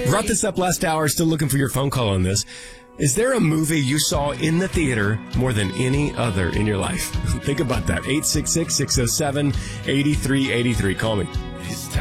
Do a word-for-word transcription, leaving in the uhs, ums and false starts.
Brought this up last hour, still looking for your phone call on this. Is there a movie you saw in the theater more than any other in your life? Think about that. eight six six, six oh seven, eight three eight three. Call me.